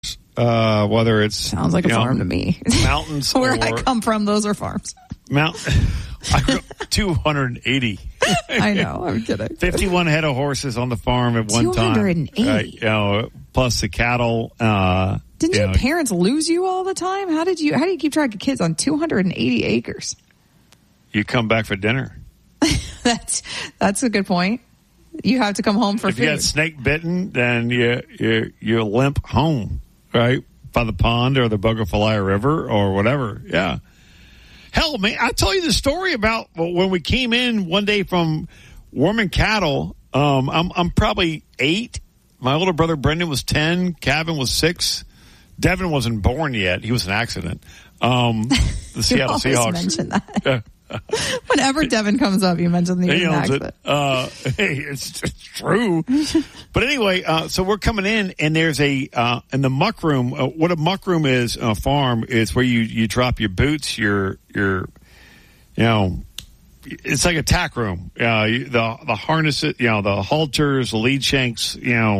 whether it's sounds like a farm to me. Mountains where I come from, those are farms. I grew up 280. I know, I'm kidding. 51 head of horses on the farm at one 280. time. Plus the cattle. Didn't your parents lose you all the time? How do you keep track of kids on 280 acres? You come back for dinner. That's a good point. You have to come home for food. If you got snake bitten, then you limp home, right? By the pond or the Bogafalaya River or whatever. Yeah. Hell, man, I tell you the story about when we came in one day from warming cattle. I'm probably 8. My older brother Brendan was 10. Kevin was 6. Devin wasn't born yet. He was an accident. The Seattle Seahawks. Mention that. Whenever Devin comes up, you mention the accident. It's true. But anyway, so we're coming in, and there's in the muck room. What a muck room is on a farm is where you drop your boots, your it's like a tack room. The harnesses, the halters, the lead shanks,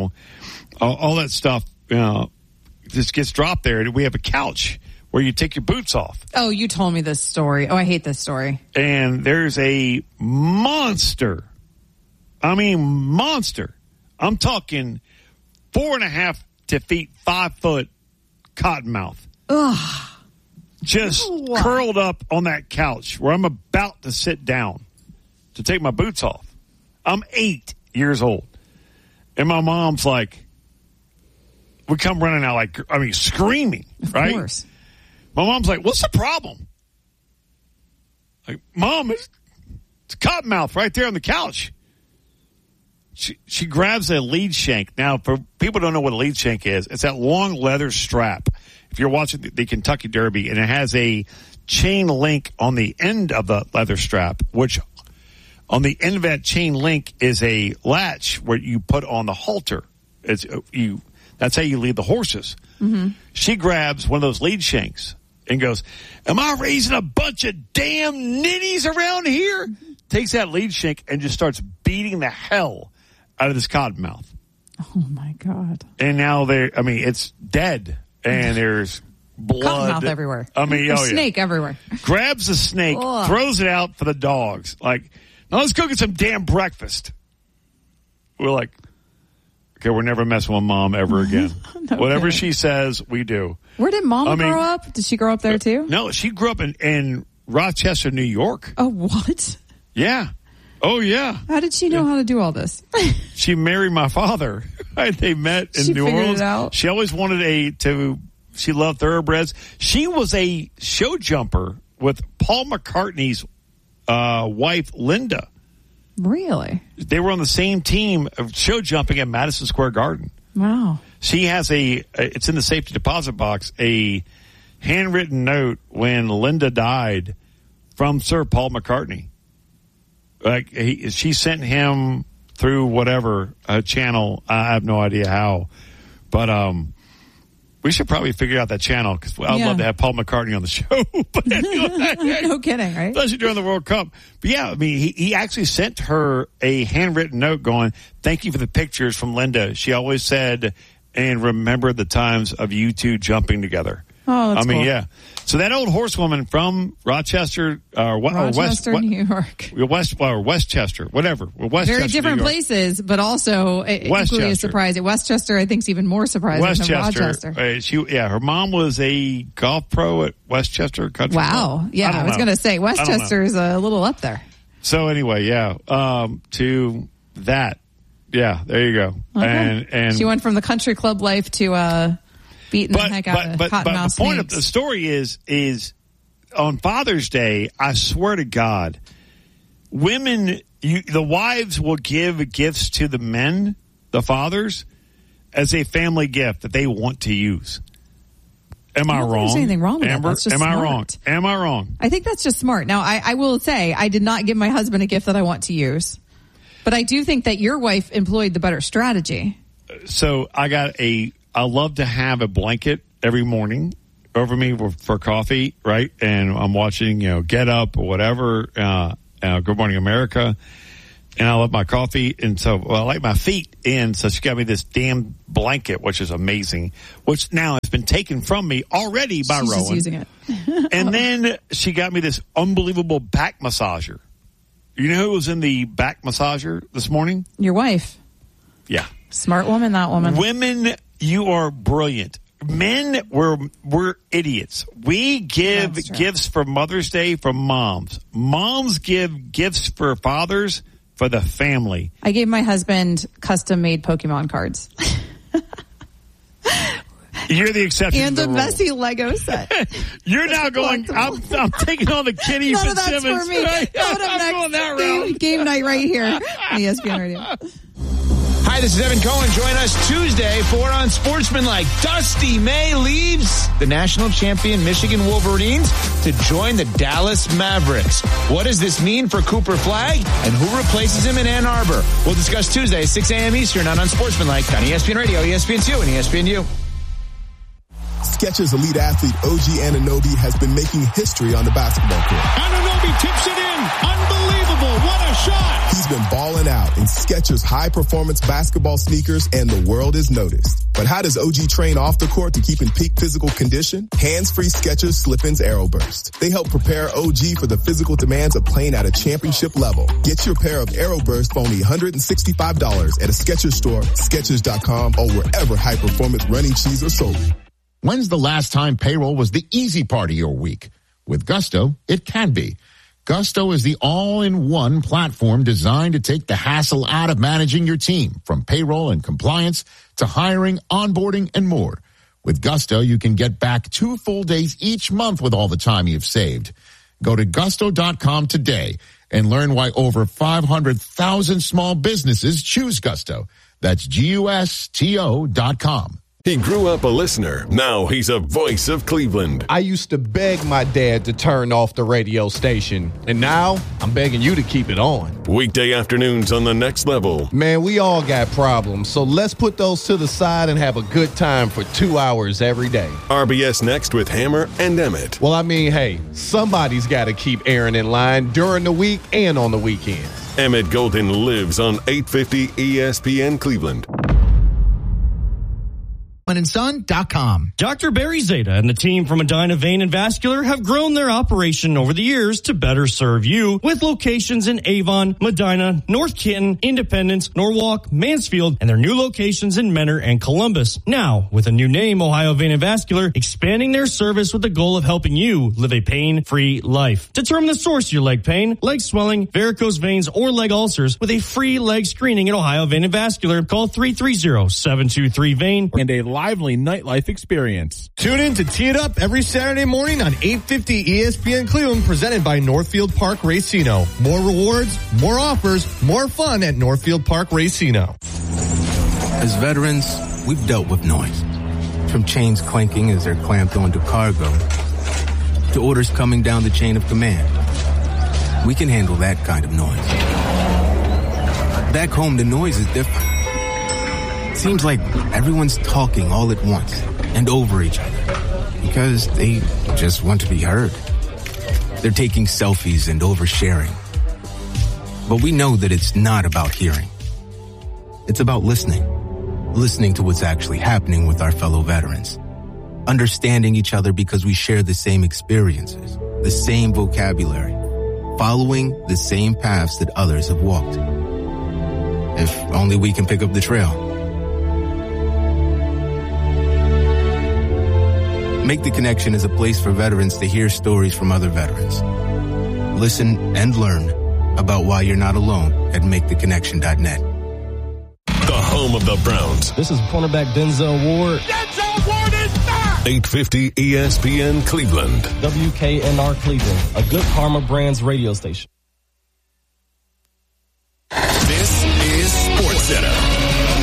all that stuff. Just gets dropped there. We have a couch where you take your boots off. Oh, you told me this story. Oh, I hate this story. And there's a monster. I mean, monster. I'm talking 4.5 feet, 5 foot cottonmouth. Ugh. Just curled up on that couch where I'm about to sit down to take my boots off. I'm 8 years old. And my mom's like, we come running out screaming, right? Of course. My mom's like, what's the problem? Like, Mom, it's cottonmouth right there on the couch. She grabs a lead shank. Now, for people who don't know what a lead shank is, it's that long leather strap. If you're watching the Kentucky Derby, and it has a chain link on the end of the leather strap, which on the end of that chain link is a latch where you put on the halter. That's how you lead the horses. Mm-hmm. She grabs one of those lead shanks and goes, am I raising a bunch of damn ninnies around here? Takes that lead shank and just starts beating the hell out of this cottonmouth. Oh, my God. And now it's dead. And there's blood. Cottonmouth everywhere. Snake everywhere. Grabs the snake, throws it out for the dogs. Like, now let's go get some damn breakfast. We're like, okay, we're never messing with Mom ever again. Whatever she says, we do. Where did Mom grow up? Did she grow up there too? No, she grew up in Rochester, New York. Oh, what? Yeah. Oh, yeah. How did she know how to do all this? She married my father. They met in New Orleans. It out. She always wanted she loved thoroughbreds. She was a show jumper with Paul McCartney's wife, Linda. Really? They were on the same team of show jumping at Madison Square Garden. Wow. She has it's in the safety deposit box, a handwritten note when Linda died from Sir Paul McCartney. Like, she sent him through whatever channel. I have no idea how. But we should probably figure out that channel because I'd love to have Paul McCartney on the show. But anyway, no kidding, right? Especially during the World Cup. But yeah, he actually sent her a handwritten note going, thank you for the pictures from Linda. She always said, and remember the times of you two jumping together. Oh, that's cool. Yeah. So that old horsewoman from Rochester, New York, Westchester, whatever. Westchester, very different places, but also equally as surprising. Westchester, I think, is even more surprising than Rochester. Her mom was a golf pro at Westchester Country Club. Wow. Yeah, I was going to say Westchester is a little up there. So anyway, to that, there you go. Okay. And she went from the country club life to beating the heck out of cottonmouth snakes. The point of the story is on Father's Day, I swear to God, the wives will give gifts to the men, the fathers, as a family gift that they want to use. Am I wrong? There's anything wrong with Amber? That. That's just Am smart. I wrong? Am I wrong? I think that's just smart. Now, I will say I did not give my husband a gift that I want to use, but I do think that your wife employed the better strategy. So I love to have a blanket every morning over me for coffee, right? And I'm watching, Get Up or whatever, Good Morning America. And I love my coffee. And so, I like my feet in. So she got me this damn blanket, which is amazing, which now has been taken from me already by Rowan. She's just using it. And then she got me this unbelievable back massager. You know who was in the back massager this morning? Your wife. Yeah. Smart woman, that woman. Women, you are brilliant. Men, we're idiots. We give gifts for Mother's Day from moms. Moms give gifts for fathers for the family. I gave my husband custom-made Pokemon cards. You're the exception. And to the a rule. messy Lego set. You're now going, I'm taking on the Kenny None of that's Fitzsimmons. for me. Coming up next, game night right here on ESPN Radio. Hi, this is Evan Cohen. Join us Tuesday for Unsportsmanlike. Dusty May leaves the national champion Michigan Wolverines to join the Dallas Mavericks. What does this mean for Cooper Flagg and who replaces him in Ann Arbor? We'll discuss Tuesday at 6 a.m. Eastern on Unsportsmanlike on ESPN Radio, ESPN2, and ESPNU. Skechers elite athlete OG Anunoby has been making history on the basketball court. Anunoby tips it in. Unbelievable. What a shot. He's been balling out in Skechers high-performance basketball sneakers, and the world is noticed. But how does OG train off the court to keep in peak physical condition? Hands-free Skechers Slip-ins Aeroburst. They help prepare OG for the physical demands of playing at a championship level. Get your pair of Aeroburst for only $165 at a Skechers store, Skechers.com, or wherever high-performance running shoes are sold. When's the last time payroll was the easy part of your week? With Gusto, it can be. Gusto is the all-in-one platform designed to take the hassle out of managing your team, from payroll and compliance to hiring, onboarding, and more. With Gusto, you can get back 2 full days each month with all the time you've saved. Go to gusto.com today and learn why over 500,000 small businesses choose Gusto. That's GUSTO.com. He grew up a listener. Now he's a voice of Cleveland. I used to beg my dad to turn off the radio station, and now I'm begging you to keep it on. Weekday afternoons on The Next Level. Man, we all got problems, so let's put those to the side and have a good time for 2 hours every day. RBS Next with Hammer and Emmett. Well, I mean, hey, somebody's got to keep Aaron in line during the week and on the weekends. Emmett Golden lives on 850 ESPN Cleveland. AndSon.com. Dr. Barry Zeta and the team from Medina Vein and Vascular have grown their operation over the years to better serve you, with locations in Avon, Medina, North Canton, Independence, Norwalk, Mansfield, and their new locations in Mentor and Columbus. Now, with a new name, Ohio Vein and Vascular, expanding their service with the goal of helping you live a pain-free life. Determine the source of your leg pain, leg swelling, varicose veins, or leg ulcers with a free leg screening at Ohio Vein and Vascular. Call 330-723-VEIN. And a lively nightlife experience. Tune in to Tee It Up every Saturday morning on 850 ESPN Cleveland, presented by Northfield Park Racino. More rewards, more offers, more fun at Northfield Park Racino. As veterans, we've dealt with noise. From chains clanking as they're clamped onto cargo, to orders coming down the chain of command. We can handle that kind of noise. Back home, the noise is different. Seems like everyone's talking all at once and over each other because they just want to be heard. They're taking selfies and oversharing. But we know that it's not about hearing. It's about listening. Listening to what's actually happening with our fellow veterans. Understanding each other because we share the same experiences, the same vocabulary, following the same paths that others have walked. If only we can pick up the trail. Make the Connection is a place for veterans to hear stories from other veterans. Listen and learn about why you're not alone at MakeTheConnection.net. The home of the Browns. This is cornerback Denzel Ward. Denzel Ward is back! 850 ESPN Cleveland. WKNR Cleveland, a Good Karma Brands radio station. This is SportsCenter.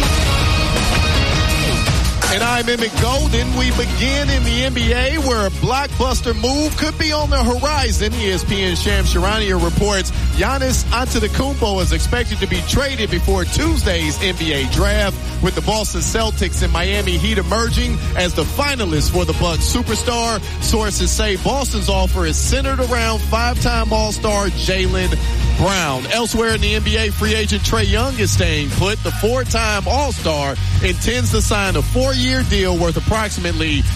And I'm Emmett Golden. We begin in the NBA where a blockbuster move could be on the horizon. ESPN Shams Charania reports Giannis Antetokounmpo is expected to be traded before Tuesday's NBA draft, with the Boston Celtics and Miami Heat emerging as the finalists for the Bucks superstar. Sources say Boston's offer is centered around 5-time All-Star Jalen Brown. Elsewhere in the NBA, free agent Trae Young is staying put. The 4-time All-Star intends to sign a 4-year deal worth approximately